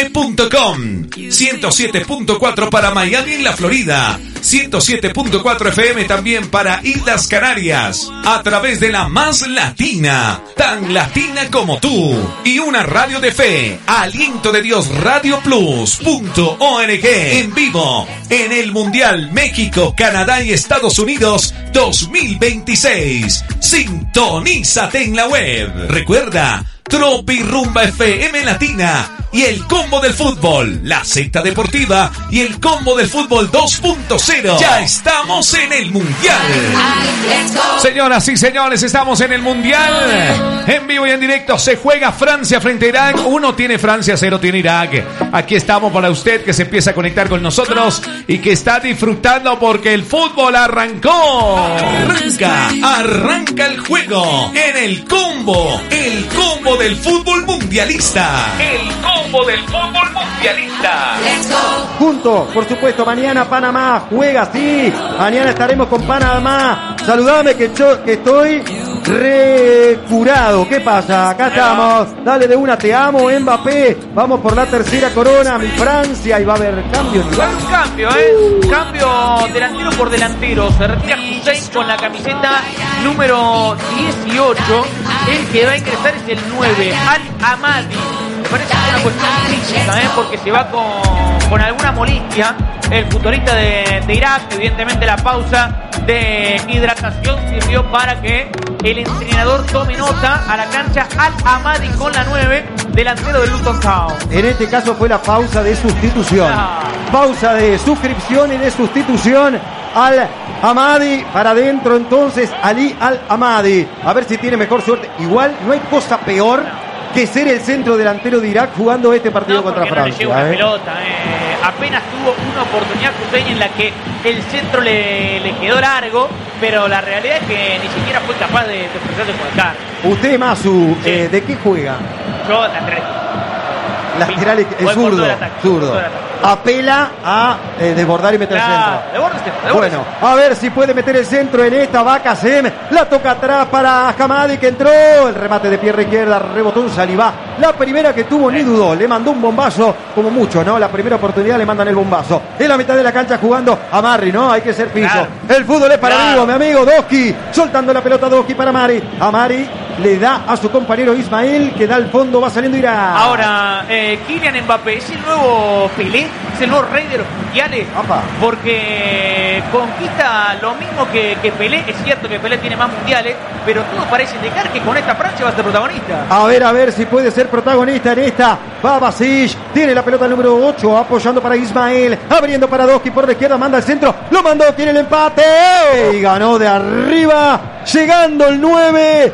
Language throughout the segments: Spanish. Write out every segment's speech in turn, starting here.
www.radiofe.com. 107.4 para Miami en la Florida. 107.4 FM también para Islas Canarias. A través de la más latina, tan latina como tú. Y una radio de fe, Aliento de Dios Radio Plus.org. En vivo en el Mundial México, Canadá y Estados Unidos 2026. Sintonízate en la web. Recuerda, Tropi Rumba FM Latina y el Combo del Fútbol, la secta deportiva y el Combo del Fútbol 2.0. Ya estamos en el Mundial. Señoras y señores, estamos en el Mundial. En vivo y en directo se juega Francia frente a Irak. 1 tiene Francia, 0 tiene Irak. Aquí estamos para usted que se empieza a conectar con nosotros y que está disfrutando porque el fútbol arrancó. Arranca el juego en el Combo del Fútbol Mundialista. El Combo del Fútbol Mundialista. Junto, por supuesto, mañana Panamá juega, sí. Mañana estaremos con Panamá. Saludame que estoy recurado. ¿Qué pasa? Acá estamos. Dale de una, te amo, Mbappé. Vamos por la tercera corona, mi Francia. Y va a haber cambio. Va a haber un cambio, Cambio delantero por delantero. Se retira Hussein con la camiseta número 18. El que va a ingresar es el 9, Al-Amadi. Me parece que es una cuestión física, porque se va con alguna molestia el futbolista de Irak. Evidentemente la pausa de hidratación sirvió para que el entrenador tome nota. A la cancha Al-Amadi con la 9, delantero del Luton Town. En este caso fue la pausa de sustitución. Pausa de suscripción y de sustitución. Al-Amadi para adentro, entonces Ali Al-Amadi. A ver si tiene mejor suerte. Igual no hay cosa peor que ser el centro delantero de Irak jugando este partido contra Francia. No le llega una pelota. Apenas tuvo una oportunidad Hussein en la que el centro le quedó largo, pero la realidad es que ni siquiera fue capaz de expresarse con el carro. Usted, Masu, Sí. ¿de qué juega? Yo Lateral, es zurdo. Apela a desbordar y meter el centro. Bueno, a ver si puede meter el centro en esta. Va Kasem, la toca atrás para Hamadi que entró. El remate de pierna izquierda, rebotó un Salivá. La primera que tuvo ni dudó, le mandó un bombazo, como mucho, ¿no? La primera oportunidad le mandan el bombazo. En la mitad de la cancha jugando a Marri, ¿no? Hay que ser piso. Claro. El fútbol es para vivo, mi amigo Doski. Soltando la pelota Doski para Mari. Amari le da a su compañero Ismael, que da al fondo, va saliendo Irak. Ahora, Kylian Mbappé es el nuevo Pelé, es el nuevo rey de los mundiales. Apa. Porque conquista lo mismo que Pelé. Es cierto que Pelé tiene más mundiales, pero todo parece indicar que con esta Francia va a ser protagonista. A ver si puede ser protagonista en esta. Va Basic, tiene la pelota número 8, apoyando para Ismael, abriendo para Doski por la izquierda, manda el centro, lo mandó, tiene el empate y ganó de arriba, llegando el 9.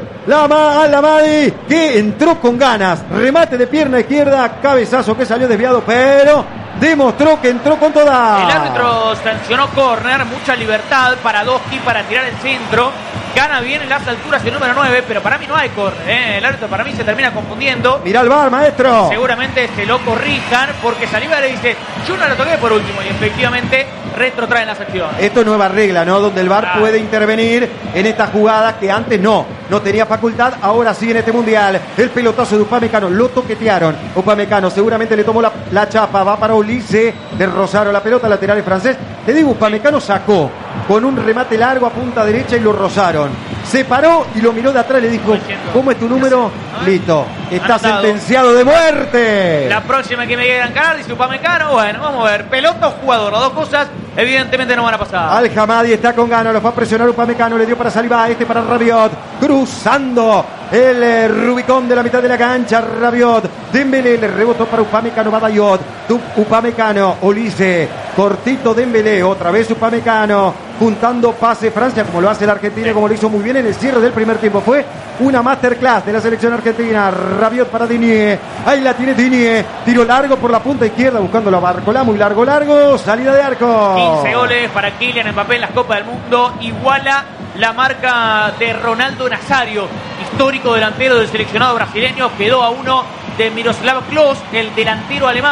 Al-Amadi, que entró con ganas, remate de pierna izquierda, cabezazo que salió desviado, pero demostró que entró con toda. El árbitro sancionó córner, mucha libertad para Doski para tirar el centro. Gana bien en las alturas el número 9, pero para mí no hay córner. El árbitro para mí se termina confundiendo. Mirá el VAR, maestro. Seguramente se lo corrijan porque Saliba le dice, yo no lo toqué por último, y efectivamente retrotraen las acciones. Esto es nueva regla, ¿no? Donde el VAR puede intervenir en esta jugada que antes no tenía facultad, ahora sí en este mundial. El pelotazo de Upamecano, lo toquetearon. Upamecano seguramente le tomó la chapa, va para Ulises, le rozaron la pelota, lateral es francés. Te digo, Upamecano sacó con un remate largo a punta derecha y lo rozaron. Se paró y lo miró de atrás y le dijo, ¿cómo es tu número? Listo, está sentenciado de muerte. La próxima que me quieran ganar, dice Upamecano, bueno, vamos a ver, pelota o jugador, las dos cosas evidentemente no van a pasar. Al-Hamadi está con ganas, lo va a presionar Upamecano, le dio para Saliba, para Rabiot, cruzando el Rubicón de la mitad de la cancha, Rabiot, Dembélé, le rebotó para Upamecano, Badayot, Upamecano, Olise, cortito Dembélé, otra vez Upamecano, juntando pase Francia, como lo hace la Argentina, como lo hizo muy bien en el cierre del primer tiempo. Fue una masterclass de la selección argentina. Rabiot para Digne, ahí la tiene Digne, tiro largo por la punta izquierda, buscando la Barcola, muy largo, salida de arco. 15 goles para Kylian Mbappé en las Copas del Mundo, iguala la marca de Ronaldo Nazario, histórico delantero del seleccionado brasileño, quedó a uno de Miroslav Klose, el delantero alemán,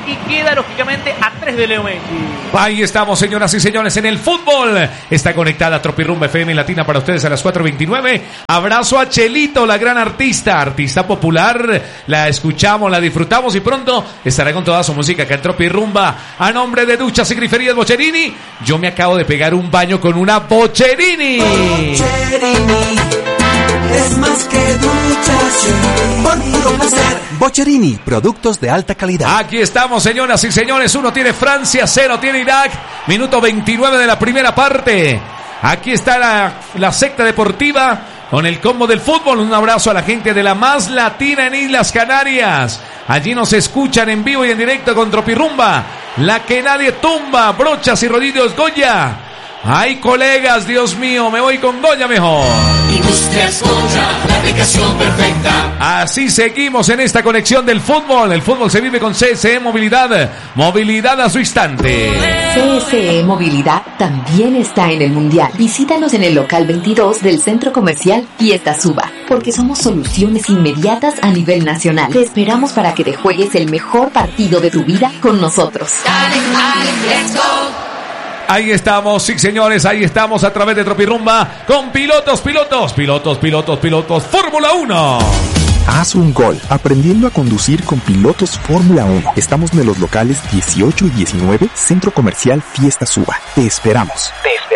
y queda lógicamente a 3 de Leo Messi. Ahí estamos, señoras y señores, en el fútbol. Está conectada Tropirumba FM Latina para ustedes a las 4:29. Abrazo a Chelito, la gran artista popular. La escuchamos, la disfrutamos y pronto estará con toda su música acá en Tropirumba. A nombre de Duchas y Griferías Bocherini, yo me acabo de pegar un baño con una Bocherini. Bocherini es más que duchas, por puro placer. Bocherini, productos de alta calidad. Aquí estamos, señoras y señores. 1 tiene Francia, 0 tiene Irak. Minuto 29 de la primera parte. Aquí está la secta deportiva con el combo del fútbol. Un abrazo a la gente de la Más Latina en Islas Canarias. Allí nos escuchan en vivo y en directo con Tropirumba, la que nadie tumba. Brochas y rodillos Goya. Ay, colegas, Dios mío, me voy con Goya mejor. Industrias Goya, la aplicación perfecta. Así seguimos en esta conexión del fútbol. El fútbol se vive con CSE Movilidad. Movilidad a su instante. CSE Movilidad también está en el Mundial. Visítanos en el local 22 del Centro Comercial Fiesta Suba, porque somos soluciones inmediatas a nivel nacional. Te esperamos para que te juegues el mejor partido de tu vida con nosotros. Dale, dale, let's go. Ahí estamos, sí señores, ahí estamos a través de Tropirumba con pilotos, Fórmula 1. Haz un gol aprendiendo a conducir con pilotos Fórmula 1. Estamos en los locales 18 y 19, Centro Comercial Fiesta Suba. Te esperamos.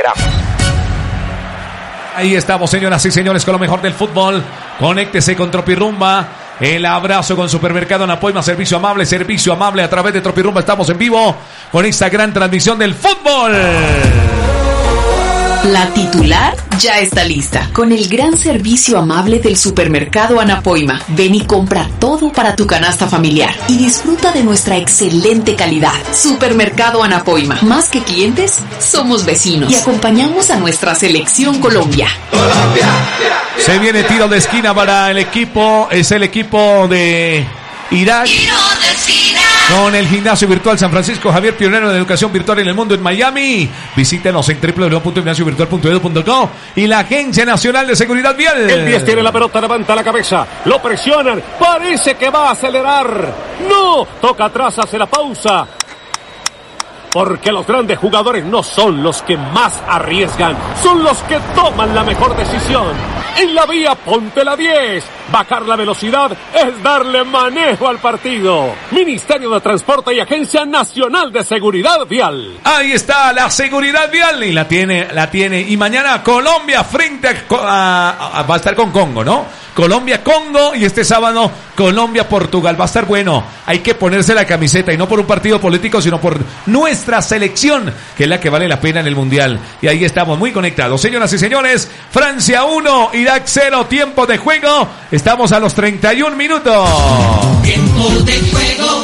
Ahí estamos, señoras y señores, con lo mejor del fútbol. Conéctese con Tropirumba. El abrazo con Supermercado Anapoima, servicio amable a través de Tropirumba. Estamos en vivo con esta gran transmisión del fútbol. La titular ya está lista, con el gran servicio amable del Supermercado Anapoima. Ven y compra todo para tu canasta familiar y disfruta de nuestra excelente calidad. Supermercado Anapoima, más que clientes, somos vecinos y acompañamos a nuestra selección Colombia. Se viene tiro de esquina para el equipo, es el equipo de Irak. Con el gimnasio virtual San Francisco Javier, pionero de educación virtual en el mundo en Miami. Visítenos en www.gimnasiovirtual.edu.co y la Agencia Nacional de Seguridad Vial. El 10 tiene la pelota, levanta la cabeza, lo presionan, parece que va a acelerar. No, toca atrás, hace la pausa. Porque los grandes jugadores no son los que más arriesgan, son los que toman la mejor decisión. En la vía, ponte la 10. Bajar la velocidad es darle manejo al partido. Ministerio de Transporte y Agencia Nacional de Seguridad Vial. Ahí está la seguridad vial y la tiene. Y mañana Colombia frente a va a estar con Congo, ¿no? Colombia-Congo y este sábado Colombia-Portugal. Va a estar bueno. Hay que ponerse la camiseta y no por un partido político, sino por nuestra selección, que es la que vale la pena en el Mundial. Y ahí estamos muy conectados. Señoras y señores, Francia 1, Irak 0, tiempo de juego. Estamos a los 31 minutos. Tiempo de juego.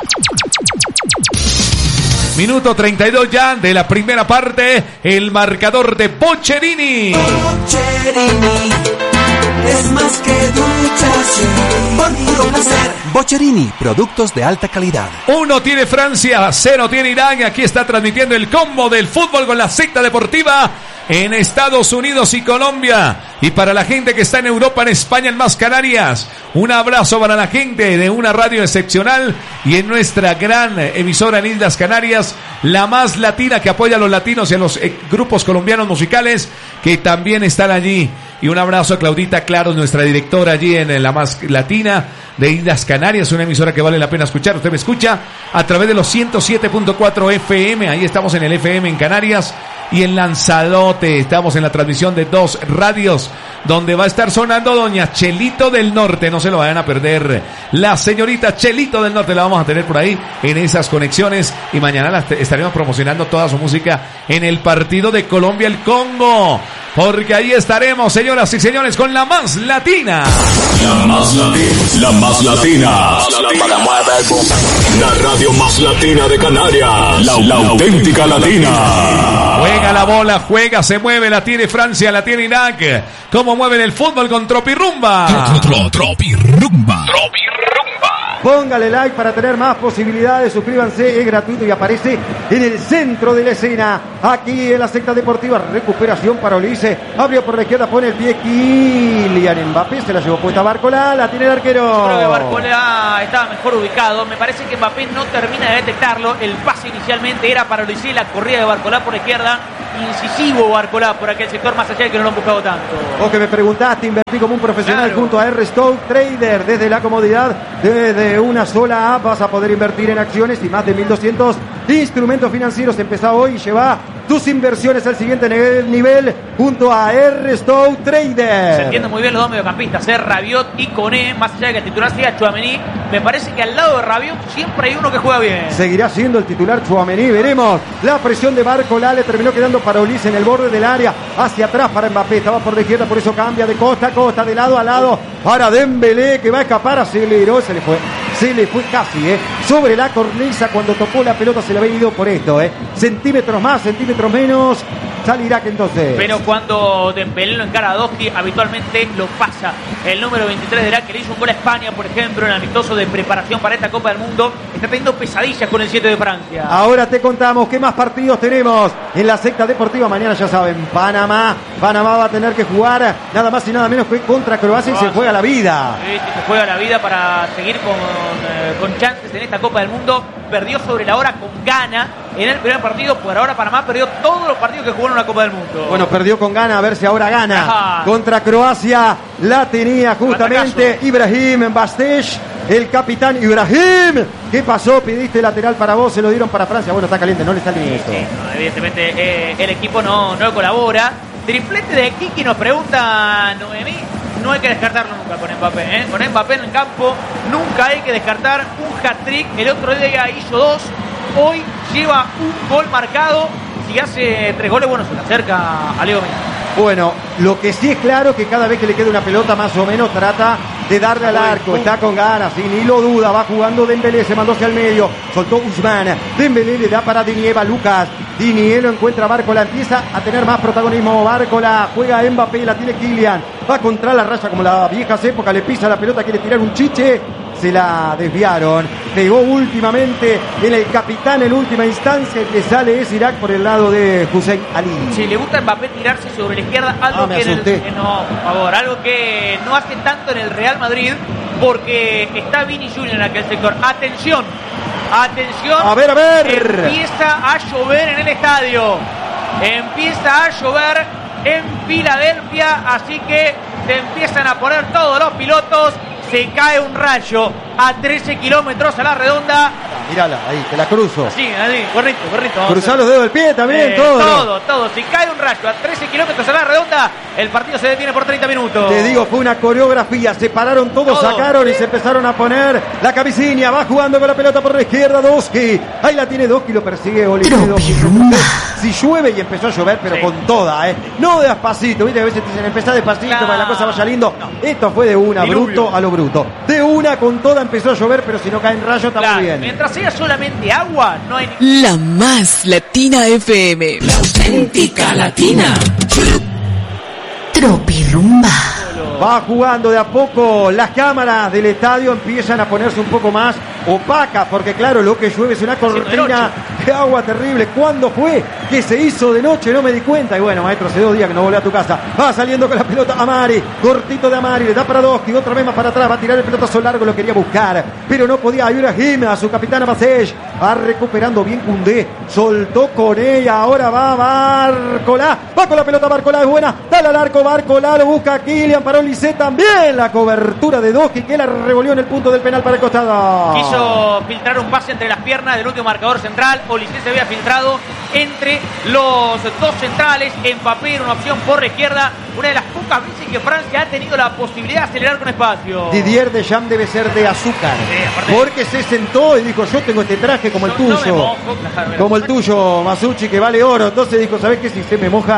Minuto 32 ya de la primera parte. El marcador de Bocherini. Bocherini es más que duchas, por puro placer. Bocherini, productos de alta calidad. 1 tiene Francia, 0 tiene Irán. Aquí está transmitiendo el combo del fútbol con la secta deportiva en Estados Unidos y Colombia. Y para la gente que está en Europa, en España, en Más Canarias, un abrazo para la gente de una radio excepcional y en nuestra gran emisora en Islas Canarias, la Más Latina, que apoya a los latinos y a los grupos colombianos musicales que también están allí. Y un abrazo a Claudita Claros, nuestra directora allí en la Más Latina de Islas Canarias, una emisora que vale la pena escuchar. Usted me escucha a través de los 107.4 FM, ahí estamos en el FM en Canarias. Y en Lanzarote estamos en la transmisión de 2 radios, donde va a estar sonando doña Chelito del Norte. No se lo vayan a perder. La señorita Chelito del Norte la vamos a tener por ahí en esas conexiones. Y mañana estaremos promocionando toda su música en el partido de Colombia, el Congo. Porque ahí estaremos, señoras y señores, con la Más Latina. La Más Latina. La radio más latina de Canarias. La auténtica latina. Juega la bola, juega, se mueve, la tiene Francia, la tiene Irak. ¿Cómo mueven el fútbol con Tropirumba? Tropirumba. Póngale like para tener más posibilidades. Suscríbanse, es gratuito y aparece en el centro de la escena. Aquí en la secta deportiva. Recuperación para Olise. Abrió por la izquierda, pone el pie Kylian Mbappé. Se la llevó puesta Barcola. La tiene el arquero. Creo que Barcola estaba mejor ubicado. Me parece que Mbappé no termina de detectarlo. El pase inicialmente era para Olise. La corrida de Barcola por la izquierda. Incisivo Barcola por aquel sector, más allá de que no lo han buscado tanto. Vos que me preguntaste, invertí como un profesional, claro, junto a R-Stock Trader. Desde la comodidad, desde una sola app vas a poder invertir en acciones y más de 1.200 instrumentos financieros. Empezá hoy y lleva tus inversiones al siguiente nivel junto a R-Stock Trader. Se entiende muy bien los dos mediocampistas, Rabiot y Koné, más allá de que el titular sea Tchouaméni. Me parece que al lado de Rabiot siempre hay uno que juega bien. Seguirá siendo el titular Tchouaméni, veremos. La presión de Barcola le terminó quedando para Olise en el borde del área, hacia atrás para Mbappé, estaba por la izquierda, por eso cambia de costa a costa, de lado a lado, para Dembélé, que va a escapar, aceleró, se le fue casi, sobre la cornisa. Cuando tocó la pelota se le había ido por esto, centímetros más, centímetros menos, sale Irak entonces. Pero cuando Dembélé lo encara a Dosti, habitualmente lo pasa. El número 23 de Irak, que le hizo un gol a España, por ejemplo, en el amistoso de preparación para esta Copa del Mundo, está teniendo pesadillas con el 7 de Francia. Ahora te contamos qué más partidos tenemos en la secta deportiva. Mañana ya saben, Panamá va a tener que jugar nada más y nada menos que contra Croacia y se juega la vida. Sí, se juega la vida para seguir con chances en esta Copa del Mundo. Perdió sobre la hora con Ghana en el primer partido. Por ahora Panamá perdió todos los partidos que jugó en la Copa del Mundo. Bueno, perdió con Ghana, a ver si ahora gana. Ajá. Contra Croacia la tenía justamente Ibrahim Bastej, el capitán Ibrahim. ¿Qué pasó? Pidiste lateral para vos, se lo dieron para Francia. Bueno, está caliente, no le sale ni esto. Sí, no, evidentemente el equipo no colabora. Triplete de Kiki, nos pregunta Noemí. No hay que descartarlo nunca con Mbappé, Con Mbappé en el campo nunca hay que descartar un hat-trick. El otro día hizo 2, hoy lleva un gol marcado. Si hace 3 goles, bueno, se le acerca a Leo Messi. Bueno, lo que sí es claro que cada vez que le queda una pelota más o menos trata de darle al arco, está con ganas, y ni lo duda, va jugando Dembélé, se mandó hacia el medio, soltó Usman, Dembélé le da para Dinieva, Lucas, Dinié lo encuentra Barcola, empieza a tener más protagonismo Barcola, juega Mbappé, la tiene Kylian, va contra la raya como las viejas épocas, le pisa la pelota, quiere tirar un chiche, se la desviaron, pegó últimamente en el capitán en última instancia, el que sale es Irak por el lado de Hussein Ali. Si le gusta a Mbappé tirarse sobre la izquierda, algo algo que no hace tanto en el Real Madrid, porque está Vini Junior en aquel sector. Atención, a ver. Empieza a llover en el estadio, empieza a llover en Filadelfia, así que se empiezan a poner todos los pilotos. Se cae un rayo a 13 kilómetros a la redonda. Mírala, ahí, te la cruzo. Sí, ahí, correcto. Cruzar los dedos del pie también, todo. Todo. Si cae un rayo a 13 kilómetros a la redonda, el partido se detiene por 30 minutos. Te digo, fue una coreografía. Se pararon todos, sacaron y se empezaron a poner la camisilla. Va jugando con la pelota por la izquierda, Doski. Ahí la tiene Doski, lo persigue Oliveira. Si llueve, y empezó a llover, pero con toda, No despacito, viste, a veces te dicen empezá despacito para que la cosa vaya lindo. Esto fue de una, bruto a lo bruto. De una con toda empezó a llover, pero si no cae en rayo está muy bien. Mientras sea solamente agua, no hay... La más latina FM. La auténtica latina. Tropirumba. Va jugando de a poco, las cámaras del estadio empiezan a ponerse un poco más opacas, porque claro, lo que llueve es una cortina de agua terrible. ¿Cuándo fue que se hizo de noche? No me di cuenta. Y bueno, maestro, hace 2 días que no volví a tu casa. Va saliendo con la pelota Amari, cortito de Amari, le da para Doski, otra vez más para atrás, va a tirar el pelotazo largo, lo quería buscar, pero no podía. Ibrahim, a su capitana Basej, va recuperando bien Koundé, soltó con ella, ahora va Barcola, va con la pelota Barcola, es buena, dale al arco Barcola, lo busca Kylian, para Olise también, la cobertura de Doski que la revolvió en el punto del penal para el costado. Quiso filtrar un pase entre las piernas del último marcador central. Olise se había filtrado entre los dos centrales. Mbappé era una opción por la izquierda. Una de las pocas veces que Francia ha tenido la posibilidad de acelerar con espacio. Didier Deschamps debe ser de azúcar, porque se sentó y dijo, yo tengo este traje como el tuyo, como el tuyo, Masucci, que vale oro. Entonces dijo, ¿sabés qué? Si se me moja,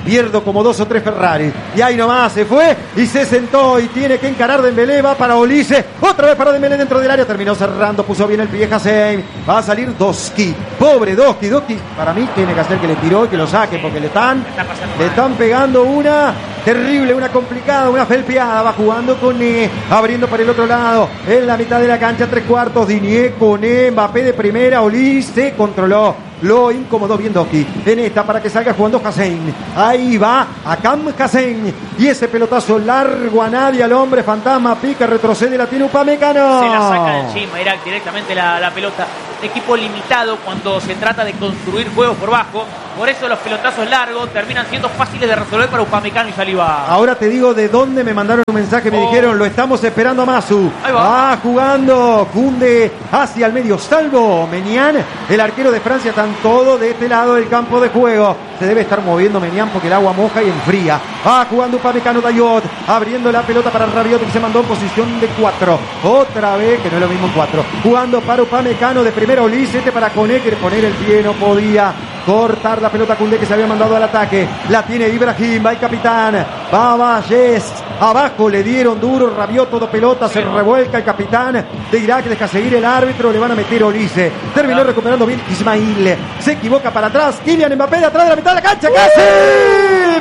pierdo como 2 o 3 Ferrari. Y ahí nomás se fue y se sentó y tiene que encarar Dembélé, va para Olise, otra vez para Dembélé dentro del área, terminó cerrando, puso bien el pie Hasein, va a salir Doski, pobre Doski, para mí tiene que hacer que le tiró y que lo saque, porque le están pegando una terrible, una complicada, una felpeada, va jugando con abriendo para el otro lado, en la mitad de la cancha, 3/4, Digne con Mbappé de primera, Olise controló, lo incomodó bien Doski, en esta para que salga jugando Hasein, ahí va Akam Hasein, y ese pelotazo largo a nadie, al hombre fantasma, pica, retrocede, la tiene Upamecano. Se la saca de encima, era directamente la pelota. Equipo limitado cuando se trata de construir juegos por bajo, por eso los pelotazos largos terminan siendo fáciles de resolver para Upamecano y Saliba. Ahora te digo de dónde me mandaron un mensaje, me dijeron, lo estamos esperando a Masu. Va jugando Koundé hacia el medio, salvo Menian, el arquero de Francia, están todos de este lado del campo de juego. Se debe estar moviendo Menian porque el agua moja y enfría. Va jugando Upamecano, Dayot, abriendo la pelota para Rabiot, que se mandó en posición de 4. Otra vez, que no es lo mismo en 4. Jugando para Upamecano, de primera Olise, para Koné, quiere poner el pie, no podía cortar la pelota Koundé, que se había mandado al ataque. La tiene Ibrahim, va el capitán, va Valles, abajo le dieron duro, Rabiot, todo pelota, se revuelca el capitán de Irak, deja seguir el árbitro, le van a meter Olise, terminó recuperando bien Ismail, se equivoca para atrás, Kylian Mbappé de atrás de la mitad de la cancha, casi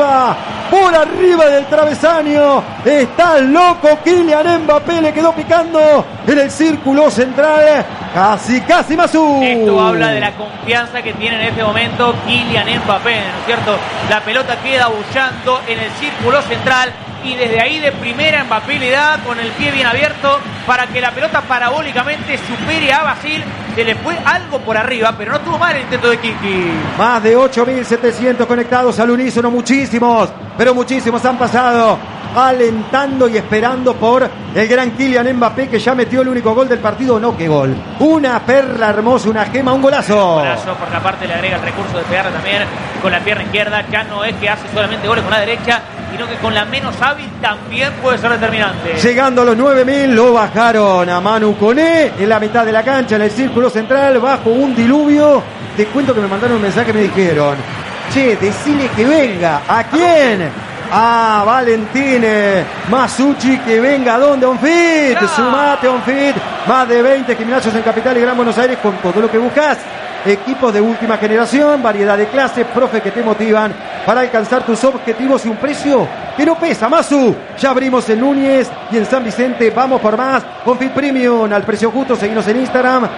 por arriba del travesaño, está loco Kylian Mbappé, le quedó picando en el círculo central, casi Masu. Esto habla de la confianza que tiene en este momento Kylian Mbappé, ¿no es cierto? La pelota queda bullando en el círculo central y desde ahí de primera Mbappé le da con el pie bien abierto para que la pelota parabólicamente supere a Basil. Se le fue algo por arriba, pero no tuvo mal el intento de Kiki. Más de 8.700 conectados al unísono, muchísimos han pasado alentando y esperando por el gran Kylian Mbappé, que ya metió el único gol del partido. No, qué gol, una perla hermosa, una gema, un golazo. Golazo, por la parte le agrega el recurso de pegarle también con la pierna izquierda. Ya no es que hace solamente goles con la derecha, sino que con la menos hábil también puede ser determinante. Llegando a los 9.000, lo bajaron a Manu Koné en la mitad de la cancha, en el círculo central, bajo un diluvio. Te cuento que me mandaron un mensaje, me dijeron, che, decile que venga. ¿A quién? A Valentín Masucci, que venga. ¿A dónde? OnFit, sumate OnFit, más de 20 gimnasios en Capital y Gran Buenos Aires con todo lo que buscas. Equipos de última generación, variedad de clases, profes que te motivan para alcanzar tus objetivos y un precio que no pesa. Masu, ya abrimos en Núñez y en San Vicente. Vamos por más. OnFit Premium, al precio justo. Seguinos en Instagram,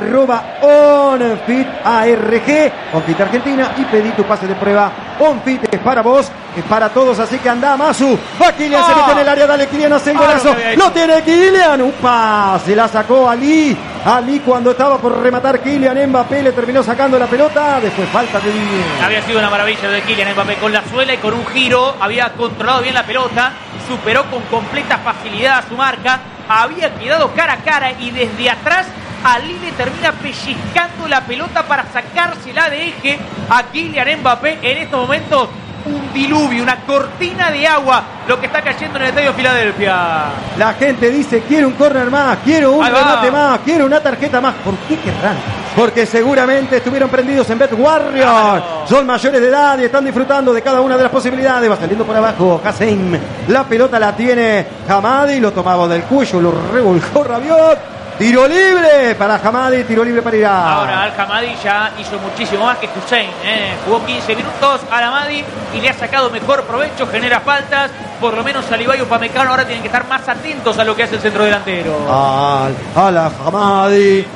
@OnFitARG, OnFit Argentina, y pedí tu pase de prueba. OnFit es para vos, es para todos, así que anda Masu. Va Kylian, se mete en el área, dale Kylian, hace el golazo. Lo tiene Kylian, upa, se la sacó Ali cuando estaba por rematar Kylian Mbappé, le terminó sacando la pelota, después falta de 10. Había sido una maravilla de Kylian Mbappé, con la suela y con un giro, había controlado bien la pelota, superó con completa facilidad a su marca, había quedado cara a cara y desde atrás Ali le termina pellizcando la pelota para sacársela de eje a Kylian Mbappé. En estos momentos un diluvio, una cortina de agua, lo que está cayendo en el estadio de Filadelfia. La gente dice, quiero un córner más, quiero un remate más, quiero una tarjeta más. ¿Por qué querrán? Porque seguramente estuvieron prendidos en Bet Warrior. Son mayores de edad y están disfrutando de cada una de las posibilidades. Va saliendo por abajo Hasein, la pelota la tiene Hamadi, lo tomaba del cuello, lo revolcó Rabiot. Tiro libre para Hamadi, tiro libre para Irak. Ahora Al-Hamadi ya hizo muchísimo más que Hussein. Jugó 15 minutos Al-Hamadi y le ha sacado mejor provecho, genera faltas. Por lo menos Saliba y Upamecano ahora tienen que estar más atentos a lo que hace el centro delantero. Al-Hamadi.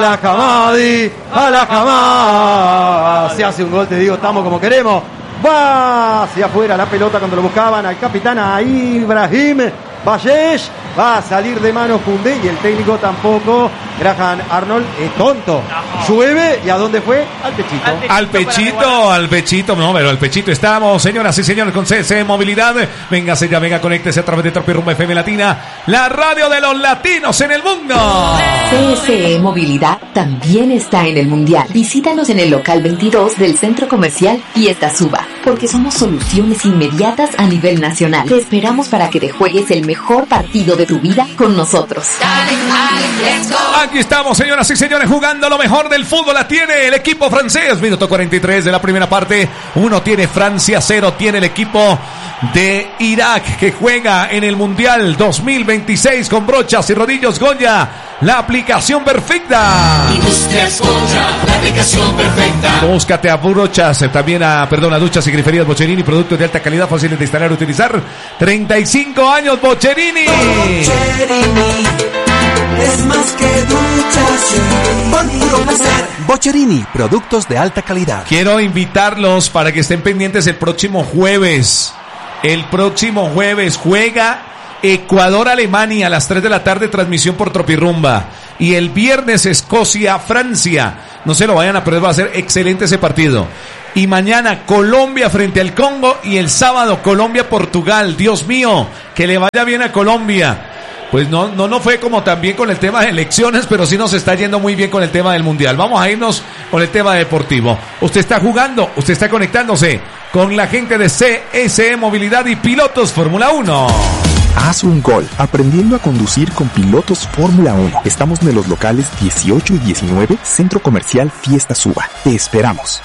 Se hace un gol, te digo, estamos como queremos. Va hacia afuera la pelota cuando lo buscaban al capitán, a Ibrahim Valles. Va a salir de mano Koundé y el técnico tampoco. Graham Arnold es tonto. Llueve, ¿y a dónde fue? Al pechito. No, pero al pechito estamos, señoras y señores, con CSE Movilidad. Véngase ya, venga, conéctese a través de Tropirrumba FM Latina, la radio de los latinos en el mundo. CSE Movilidad también está en el Mundial. Visítanos en el local 22 del Centro Comercial Fiesta Suba. porque somos soluciones inmediatas a nivel nacional. Te esperamos para que te juegues el mejor partido de tu vida con nosotros. Aquí estamos, señoras y señores, jugando lo mejor del fútbol. La tiene el equipo francés. Minuto 43 de la primera parte. 1 tiene Francia, 0 tiene el equipo de Irak, que juega en el Mundial 2026 con brochas y rodillos Goya. La aplicación perfecta. Industrias Goya, la aplicación perfecta. Búscate a brochas, también a duchas y griferías Bocherini, productos de alta calidad, fáciles de instalar y utilizar. 35 años Bocherini. Bocherini es más que duchas, por puro placer. Bocherini, productos de alta calidad. Quiero invitarlos para que estén pendientes el próximo jueves. El próximo jueves juega Ecuador-Alemania a las 3 de la tarde, transmisión por Tropirumba. Y el viernes Escocia-Francia. No se lo vayan a perder, va a ser excelente ese partido. Y mañana Colombia frente al Congo y el sábado Colombia-Portugal. Dios mío, que le vaya bien a Colombia. Pues no fue como tan bien con el tema de elecciones, pero sí nos está yendo muy bien con el tema del Mundial. Vamos a irnos con el tema deportivo. Usted está jugando, usted está conectándose con la gente de CSE Movilidad y Pilotos Fórmula 1. Haz un gol aprendiendo a conducir con Pilotos Fórmula 1. Estamos en los locales 18 y 19, Centro Comercial Fiesta Suba. Te esperamos.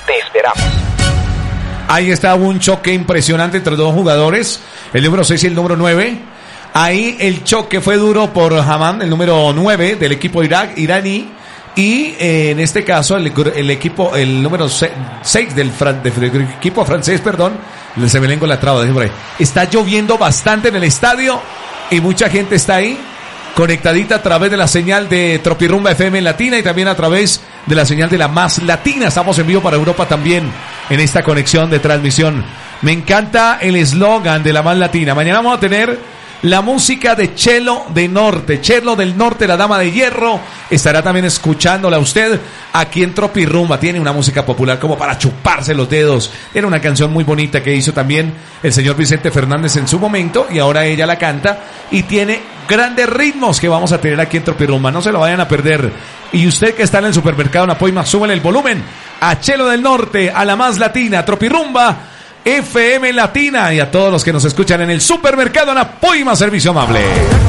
Ahí está un choque impresionante entre dos jugadores, el número 6 y el número 9. Ahí el choque fue duro por Haman, el número 9 del equipo iraní. Y en este caso el número 6 del equipo francés, se me lengua la traba, siempre. Está lloviendo bastante en el estadio y mucha gente está ahí conectadita a través de la señal de Tropirumba FM Latina y también a través de la señal de la Más Latina. Estamos en vivo para Europa también en esta conexión de transmisión. Me encanta el eslogan de la Más Latina. Mañana vamos a tener la música de Chelo del Norte, la Dama de Hierro. Estará también escuchándola usted aquí en Tropirumba. Tiene una música popular como para chuparse los dedos. Era una canción muy bonita que hizo también el señor Vicente Fernández en su momento y ahora ella la canta y tiene grandes ritmos que vamos a tener aquí en Tropirumba. No se lo vayan a perder. Y usted que está en el supermercado Napoima, súbele el volumen a Chelo del Norte, a la Más Latina, Tropirumba FM Latina y a todos los que nos escuchan en el supermercado Napoima, servicio amable.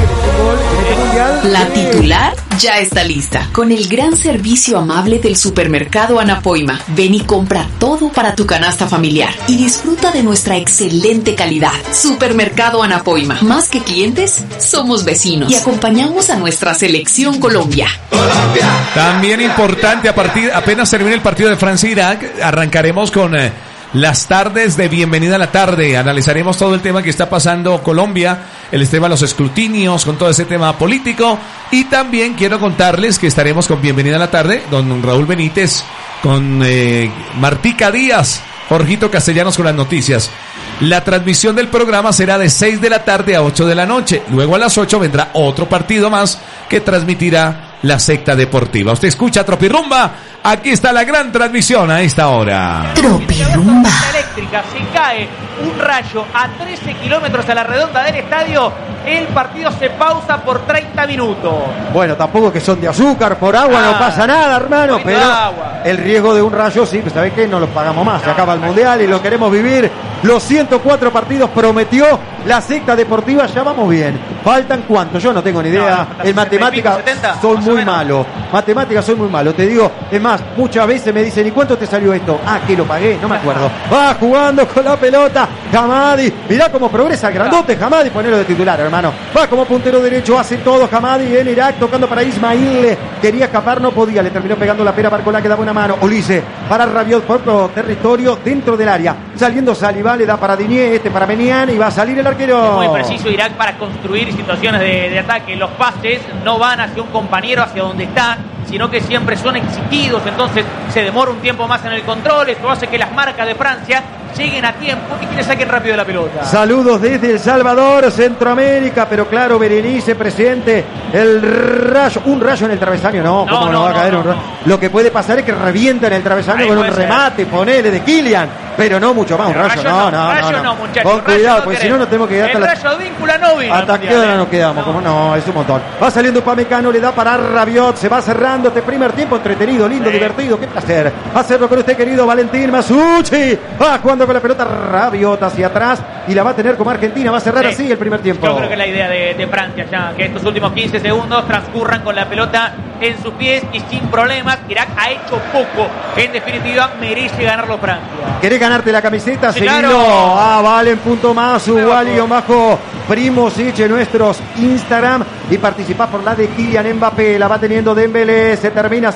La titular ya está lista. Con el gran servicio amable del supermercado Anapoima. Ven y compra todo para tu canasta familiar y disfruta de nuestra excelente calidad. Supermercado Anapoima. Más que clientes, somos vecinos y acompañamos a nuestra selección Colombia. También importante, apenas termine el partido de Francia-Irak, arrancaremos con las tardes de Bienvenida a la Tarde. Analizaremos todo el tema que está pasando Colombia, el tema de los escrutinios, con todo ese tema político. Y también quiero contarles que estaremos con Bienvenida a la Tarde, don Raúl Benítez, con Martica Díaz, Jorgito Castellanos con las noticias. La transmisión del programa será de 6 de la tarde a 8 de la noche. Luego a las 8 vendrá otro partido más que transmitirá la secta deportiva. Usted escucha Tropirumba. Aquí está la gran transmisión a esta hora. Tropirumba. Eléctrica, si cae un rayo a 13 kilómetros a la redonda del estadio, el partido se pausa por 30 minutos. Bueno, tampoco que son de azúcar, por agua no pasa nada, hermano, pero el riesgo de un rayo, sí, pues ¿sabés qué? No lo pagamos más, se acaba el Mundial y lo queremos vivir. Los 104 partidos prometió la secta deportiva, ya vamos bien. ¿Faltan cuántos? Yo no tengo ni idea. En matemáticas soy muy malo. Matemáticas soy muy malo, te digo. Es más, muchas veces me dicen, ¿y cuánto te salió esto? Ah, que lo pagué, no me acuerdo. Va jugando con la pelota Hamadi. Mirá cómo progresa el grandote Hamadi, ponelo de titular, hermano. Va como puntero derecho, hace todo Hamadi en Irak, tocando para Ismail. Quería escapar, no podía, le terminó pegando la pera Barcolá, que da buena mano. Ulises para Rabiot, por territorio dentro del área. Saliendo Saliba, le da para Dinier, para Menian y va a salir el arquero. Muy preciso Irak para construir situaciones de ataque. Los pases no van hacia un compañero, hacia donde está, sino que siempre son exigidos, entonces se demora un tiempo más en el control. Esto hace que las marcas de Francia lleguen a tiempo y que le saquen rápido la pelota. Saludos desde El Salvador, Centroamérica, pero claro, Berenice presente, el rayo, un rayo en el travesaño, ¿cómo no va a caer un rayo? Lo que puede pasar es que revienta en el travesaño con un remate, ponele de Kylian, pero no mucho más. Un Rayo, no. Muchachos. Con cuidado, porque si no nos tenemos que quedar hasta la... Rayo Víncula no vino. Hasta que ahora nos quedamos, como no, es un montón. Va saliendo Upamecano, le da para Rabiot, se va cerrando este primer tiempo entretenido, lindo, divertido, qué placer hacerlo con usted, querido Valentín Masucci. Va jugando con la pelota Rabiot hacia atrás y la va a tener como Argentina, va a cerrar así el primer tiempo. Yo creo que la idea de Francia ya, que estos últimos 15 segundos transcurran con la pelota en sus pies y sin problemas. Irak ha hecho poco, en definitiva merece ganarlo Francia. ¿Querés ganarte la camiseta? Sí, Seguilo. claro. Valen punto más, Primosic en nuestros Instagram y participá por la de Kylian Mbappé. La va teniendo Dembélé. Se terminó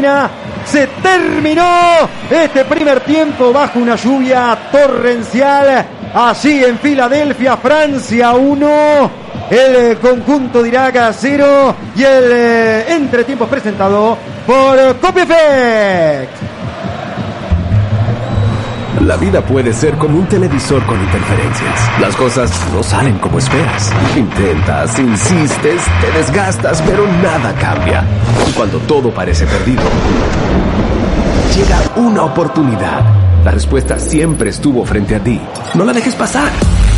este primer tiempo bajo una lluvia torrencial. Así en Filadelfia, Francia 1, el conjunto de Irak 0 y el entretiempo es presentado por Copyfect. La vida puede ser como un televisor con interferencias. Las cosas no salen como esperas. Intentas, insistes, te desgastas, pero nada cambia. Y cuando todo parece perdido, llega una oportunidad. La respuesta siempre estuvo frente a ti. No la dejes pasar.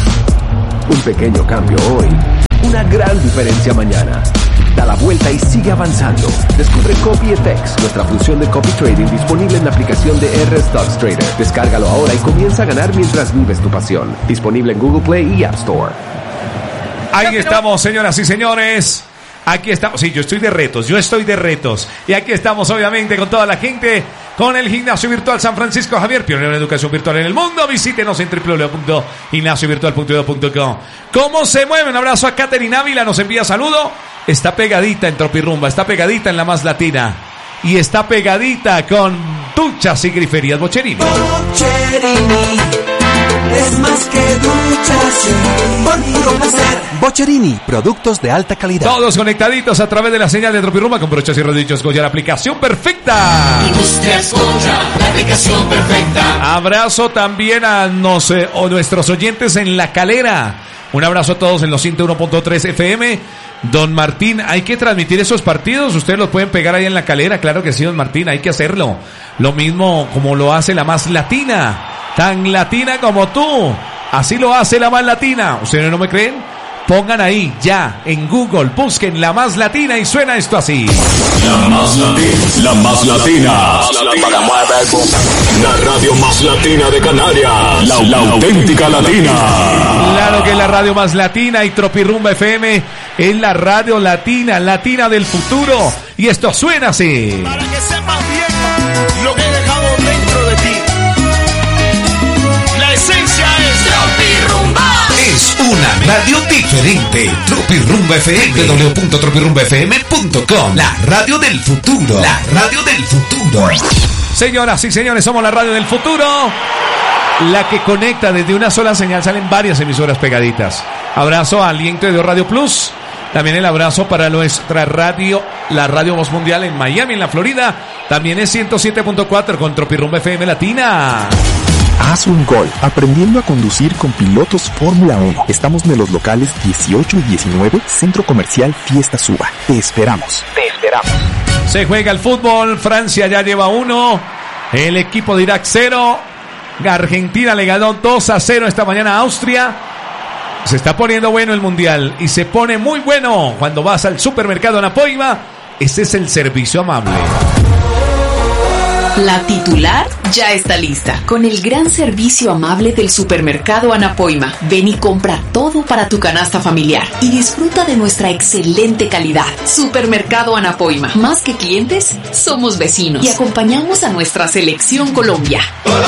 Un pequeño cambio hoy, una gran diferencia mañana. Da la vuelta y sigue avanzando. Descubre CopyFX, nuestra función de copy trading disponible en la aplicación de RStocks Trader. Descárgalo ahora y comienza a ganar mientras vives tu pasión. Disponible en Google Play y App Store. Ahí estamos, señoras y señores. Aquí estamos, sí, yo estoy de retos. Y aquí estamos, obviamente, con toda la gente, con el Gimnasio Virtual San Francisco Javier, pionero en educación virtual en el mundo. Visítenos en www.gimnasiovirtual.edu.co. ¿Cómo se mueve? Un abrazo a Catherine Ávila, nos envía saludo. Está pegadita en Tropirrumba, está pegadita en La Más Latina. Y está pegadita con duchas y griferías Boccherini. Boccherini es más que duchas, por puro placer. Boccherini, productos de alta calidad. Todos conectaditos a través de la señal de Tropirrumba con brochas y rodillos Goya, la aplicación perfecta. Industrias Goya, la aplicación perfecta. Abrazo también a nuestros oyentes en La Calera. Un abrazo a todos en los 101.3 FM. Don Martín, hay que transmitir esos partidos. Ustedes los pueden pegar ahí en La Calera. Claro que sí, don Martín, hay que hacerlo. Lo mismo como lo hace La Más Latina. Tan latina como tú. Así lo hace La Más Latina. ¿Ustedes no me creen? Pongan ahí ya en Google, busquen La Más Latina y suena esto así. La Más Latina. La Más Latina. La radio más latina de Canarias. La auténtica latina. Claro que es la radio más latina y Tropirrumba FM es la radio latina, latina del futuro. Y esto suena así. Para que sepas bien lo que he dejado dentro de ti. La esencia es Tropirrumba. Es una radio diferente. Tropirrumba FM. www.tropirumbafm.com. La radio del futuro. La radio del futuro. Señoras y señores, somos la radio del futuro. La que conecta desde una sola señal. Salen varias emisoras pegaditas. Abrazo a Aliento de Radio Plus. También el abrazo para nuestra radio, la Radio Voz Mundial en Miami, en la Florida. También es 107.4 con Tropirrumba FM Latina. Haz un gol aprendiendo a conducir con pilotos Fórmula 1. Estamos en los locales 18 y 19, Centro Comercial Fiesta Suba. Te esperamos. Se juega el fútbol. Francia ya lleva 1. El equipo de Irak 0. Argentina le ganó 2-0 esta mañana a Austria. Se está poniendo bueno el mundial y se pone muy bueno cuando vas al supermercado Anapoima. Ese es el servicio amable. La titular ya está lista, con el gran servicio amable del supermercado Anapoima. Ven y compra todo para tu canasta familiar y disfruta de nuestra excelente calidad. Supermercado Anapoima, más que clientes, somos vecinos y acompañamos a nuestra selección Colombia.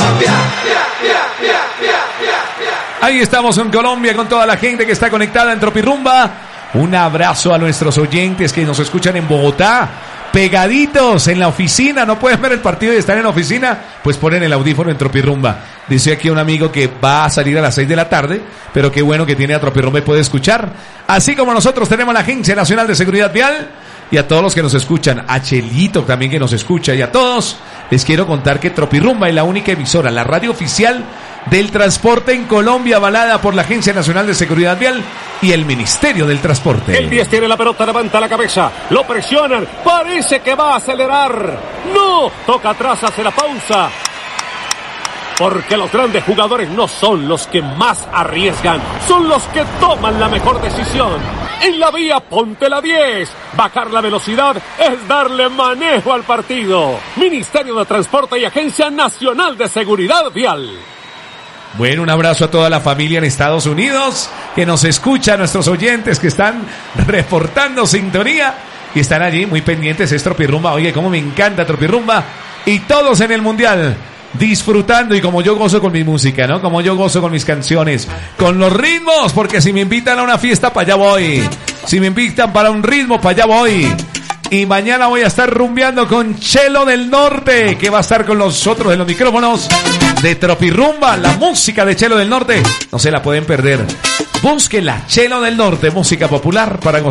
Ahí estamos en Colombia con toda la gente que está conectada en Tropirrumba. Un abrazo a nuestros oyentes que nos escuchan en Bogotá. Pegaditos en la oficina, no pueden ver el partido y estar en la oficina, pues ponen el audífono en Tropirrumba. Dice aquí un amigo que va a salir a las 6 de la tarde, pero qué bueno que tiene a Tropirrumba y puede escuchar. Así como nosotros tenemos la Agencia Nacional de Seguridad Vial y a todos los que nos escuchan, a Chelito también que nos escucha y a todos, les quiero contar que Tropirrumba es la única emisora, la radio oficial del transporte en Colombia, avalada por la Agencia Nacional de Seguridad Vial y el Ministerio del Transporte. El 10 tiene la pelota, levanta la cabeza, lo presionan, parece que va a acelerar. No, toca atrás, hace la pausa. Porque los grandes jugadores no son los que más arriesgan, son los que toman la mejor decisión. En la vía ponte la 10. Bajar la velocidad es darle manejo al partido. Ministerio de Transporte y Agencia Nacional de Seguridad Vial. Bueno, un abrazo a toda la familia en Estados Unidos que nos escucha, a nuestros oyentes que están reportando sintonía y están allí muy pendientes. Es Tropirrumba. Oye, cómo me encanta Tropirrumba. Y todos en el Mundial disfrutando, y como yo gozo con mi música, ¿no? Como yo gozo con mis canciones, con los ritmos, porque si me invitan a una fiesta, para allá voy. Si me invitan para un ritmo, para allá voy. Y mañana voy a estar rumbeando con Chelo del Norte, que va a estar con nosotros en los micrófonos de Tropirrumba. La música de Chelo del Norte no se la pueden perder. Búsquela, Chelo del Norte, música popular para gozar.